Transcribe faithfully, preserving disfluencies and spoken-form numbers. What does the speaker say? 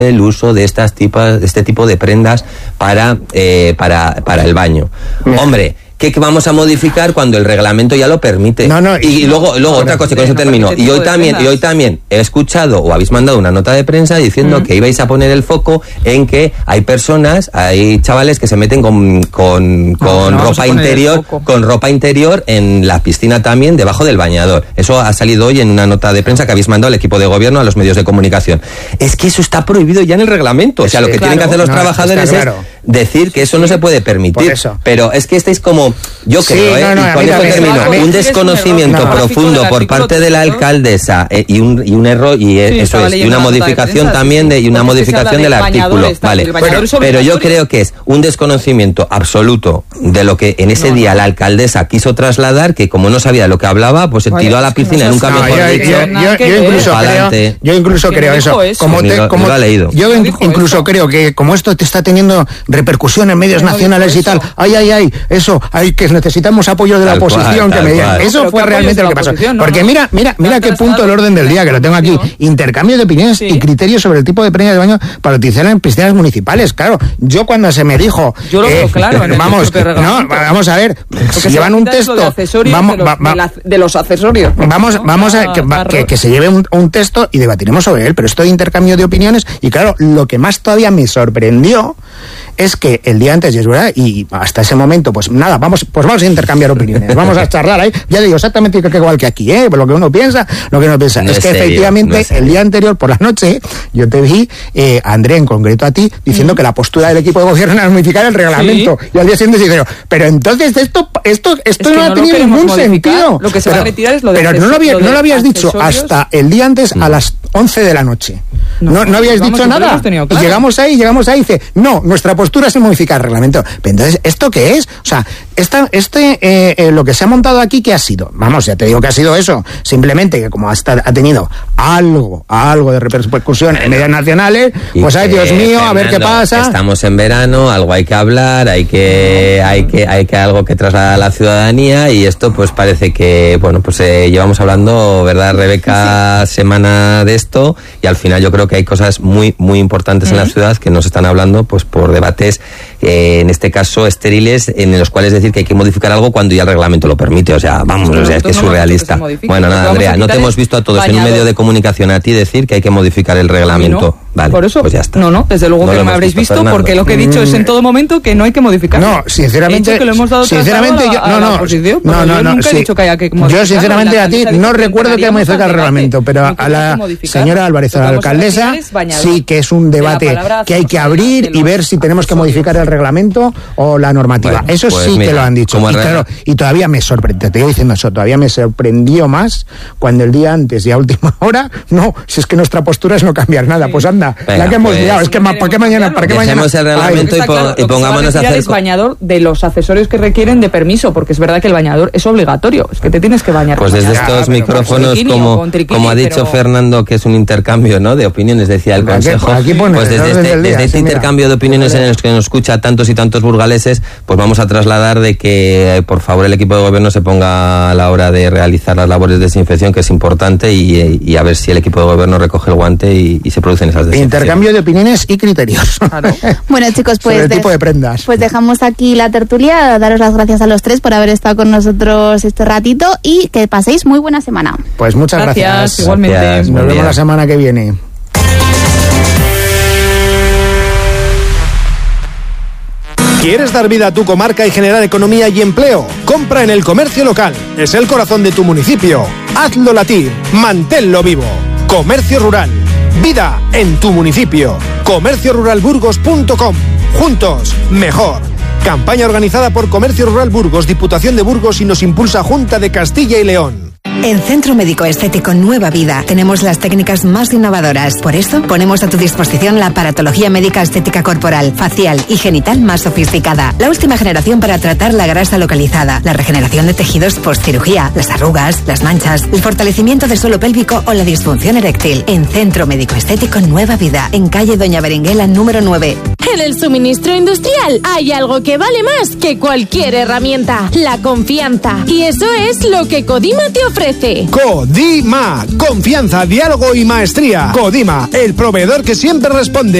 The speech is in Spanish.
el uso de estas tipas, de este tipo de prendas para, eh, para, para el baño. Hombre, ¿qué vamos a modificar cuando el reglamento ya lo permite? No, no, y, y luego, luego otra cosa, y con eso termino. Y hoy también, y hoy también he escuchado o habéis mandado una nota de prensa diciendo mm. que ibais a poner el foco en que hay personas, hay chavales que se meten con, con, con no, ropa interior, con ropa interior en la piscina también, debajo del bañador. Eso ha salido hoy en una nota de prensa que habéis mandado al equipo de gobierno, a los medios de comunicación. Es que eso está prohibido ya en el reglamento. O sea, sí, lo que claro, tienen que hacer los no, trabajadores claro. es decir que eso sí, no se puede permitir. Pero es que estáis como, yo creo, sí, ¿eh? No, no, y con eso termino, un, un desconocimiento no, profundo por parte de la alcaldesa eh, y, un, y un error, y sí, eso es, y una modificación prensa, también de, y una modificación del artículo. Vale, pero, pero yo creo que es un desconocimiento absoluto de lo que en ese no, día no. la alcaldesa quiso trasladar, que como no sabía lo que hablaba, pues se tiró a la piscina, nunca mejor dicho. Yo incluso creo, yo incluso creo eso. Como te, como lo ha leído. Yo incluso creo que como esto te está teniendo repercusión en medios nacionales y tal, ay, ay, ay, eso, hay que necesitamos apoyo de la tal oposición, cual, que me digan. Eso fue realmente lo que pasó. No, Porque no, mira, mira, mira qué punto el orden del día, que lo tengo aquí. Intercambio de opiniones sí. y criterios sobre el tipo de prenda de baño para utilizar en piscinas municipales. Claro, yo cuando se me dijo, yo lo veo eh, claro. En vamos, no, vamos a ver, si llevan un texto, de vamos, de los, va, de, la, de los accesorios. Vamos, ¿no? vamos a que, va, que, que se lleve un, un texto y debatiremos sobre él. Pero esto de intercambio de opiniones, y claro, lo que más todavía me sorprendió es que el día antes, y es verdad, y hasta ese momento, pues nada, vamos, pues vamos a intercambiar opiniones, vamos a charlar ahí, ya digo exactamente igual que aquí, ¿eh? Lo que uno piensa, lo que uno piensa. No es, es que serio, efectivamente, no es el día anterior, por la noche, yo te vi, eh, André, en concreto a ti, diciendo mm. que la postura del equipo de gobierno era modificar el reglamento, sí. y al día siguiente se dijo, pero entonces esto, esto, esto es no ha tenido ningún sentido. Lo que se pero, va a retirar es lo de Pero no lo, había, no lo habías dicho hasta el día antes mm. a las once de la noche. No, no, no habíais vamos, dicho nada. Claro. Y llegamos ahí, llegamos ahí y dice, no, nuestra postura es modificar el reglamento. Pero entonces, ¿esto qué es? O sea, esta, este, eh, eh, lo que se ha montado aquí, ¿qué ha sido? Vamos, ya te digo que ha sido eso. Simplemente que como hasta ha tenido algo, algo de repercusión en medios nacionales, pues ay, Dios mío, Fernando, a ver qué pasa. Estamos en verano, algo hay que hablar, hay que, hay que, hay que algo que trasladar a la ciudadanía, y esto pues parece que, bueno, pues eh, llevamos hablando, ¿verdad, Rebeca? Sí. Semana de esto, y al final yo creo que hay cosas muy, muy importantes uh-huh. en la ciudad que nos están hablando, pues por debates, eh, en este caso estériles, en los cuales decir que hay que modificar algo cuando ya el reglamento lo permite. O sea, vamos, o sea, es que es surrealista. Bueno, nada, Andrea, no te hemos visto a todos bañador. En un medio de comunicación a ti decir que hay que modificar el reglamento. No, vale, por eso, pues ya está. No, no, desde luego no que no me habréis visto, visto porque lo que he dicho es en todo momento que no hay que modificarlo. No, sinceramente, que lo hemos dado sinceramente yo, a, a no, no, la oposición, no, no, yo no, nunca sí. he dicho que haya que modificarlo. Yo sinceramente a ti no recuerdo que modificar el reglamento, pero a la señora Álvarez, a la alcaldesa, sí que es un debate que hay que abrir y ver si tenemos que modificar el reglamento o la normativa. Eso sí que lo han dicho. Y claro, y todavía me sorprendió, te digo diciendo eso, todavía me sorprendió más cuando el día antes y a última hora, no, si es que nuestra postura es no cambiar nada, pues anda, la que hemos liado, es que ¿para qué mañana? ¿Para qué mañana? Dejemos el reglamento y, po- y pongámonos a hacer... el bañador de los accesorios que requieren de permiso, porque es verdad que el bañador es obligatorio, es que te tienes que bañar. Pues desde estos ya, micrófonos, triquini, como, triquini, como ha dicho pero... Fernando, que es un intercambio, ¿no?, de opiniones, decía el Consejo, aquí, aquí pone, pues desde este, desde este sí, intercambio de opiniones en el que nos escucha tantos y tantos burgaleses, pues vamos a trasladar de que, por favor, el equipo de gobierno se ponga a la hora de realizar las labores de desinfección, que es importante, y, y a ver si el equipo de gobierno recoge el guante y, y se producen esas desinfecciones. Intercambio de opiniones y criterios. Claro. Bueno, chicos, pues sobre el tipo de prendas. Pues dejamos aquí la tertulia, daros las gracias a los tres por haber estado con nosotros este ratito y que paséis muy buena semana. Pues muchas gracias. Gracias, igualmente. Gracias. Nos vemos la semana que viene. ¿Quieres dar vida a tu comarca y generar economía y empleo? Compra en el comercio local. Es el corazón de tu municipio. Hazlo latir. Manténlo vivo. Comercio rural. Vida en tu municipio. comercio rural burgos punto com. Juntos, mejor. Campaña organizada por Comercio Rural Burgos, Diputación de Burgos y nos impulsa Junta de Castilla y León. En Centro Médico Estético Nueva Vida tenemos las técnicas más innovadoras. Por eso ponemos a tu disposición la aparatología médica estética corporal, facial y genital más sofisticada. La última generación para tratar la grasa localizada, la regeneración de tejidos postcirugía, las arrugas, las manchas, el fortalecimiento del suelo pélvico o la disfunción eréctil. En Centro Médico Estético Nueva Vida, en calle Doña Berenguela número nueve. En el suministro industrial hay algo que vale más que cualquier herramienta: la confianza. Y eso es lo que Codima te ofrece. Codima, confianza, diálogo y maestría. Codima, el proveedor que siempre responde.